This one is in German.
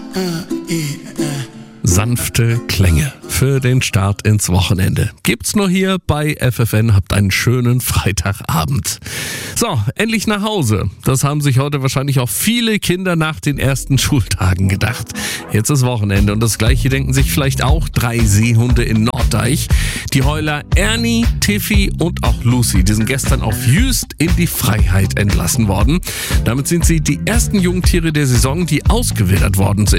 Sanfte Klänge für den Start ins Wochenende. Gibt's nur hier bei FFN. Habt einen schönen Freitagabend. So, endlich nach Hause. Das haben sich heute wahrscheinlich auch viele Kinder nach den ersten Schultagen gedacht. Jetzt ist Wochenende und das Gleiche denken sich vielleicht auch 3 Seehunde in Norddeich. Die Heuler Ernie, Tiffy und auch Lucy, die sind gestern auf Jüst in die Freiheit entlassen worden. Damit sind sie die ersten Jungtiere der Saison, die ausgewildert worden sind.